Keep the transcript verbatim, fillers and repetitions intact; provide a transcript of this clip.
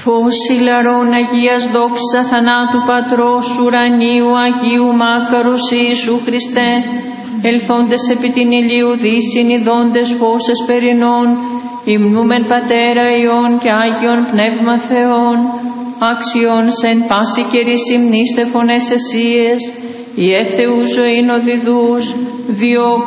Φως ηλαρών Αγίας δόξα θανάτου Πατρός ουρανίου Αγίου Μάκαρος Ιησού Χριστέ, ελθόντες επί την ηλίου δύσιν ειδώντες φως εσπερινών, υμνούμεν Πατέρα Υιόν και Άγιον Πνεύμα Θεόν, άξιον σεν πάση καιρής υμνήστε φωνές εσίες, οι έθεους ζωήν οδηδούς, διό